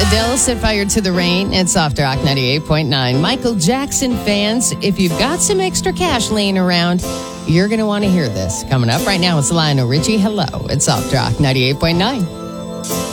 Adele set fire to the rain at Soft Rock 98.9. Michael Jackson fans, if you've got some extra cash laying around, you're going to want to hear this. Coming up right now, it's Lionel Richie. Hello, it's Soft Rock 98.9.